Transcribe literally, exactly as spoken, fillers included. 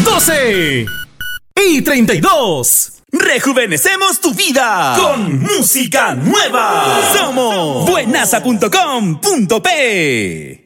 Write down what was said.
doce y treinta y dos. Rejuvenecemos tu vida con música nueva. Somos buenaza punto com punto pe.